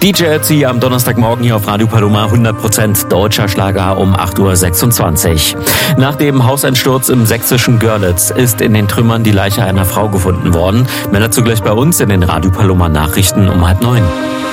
DJ Ötzi am Donnerstagmorgen hier auf Radio Paloma, 100% deutscher Schlager um 8.26 Uhr. Nach dem Hauseinsturz im sächsischen Görlitz ist in den Trümmern die Leiche einer Frau gefunden worden. Mehr dazu gleich bei uns in den Radio Paloma Nachrichten um 8:30.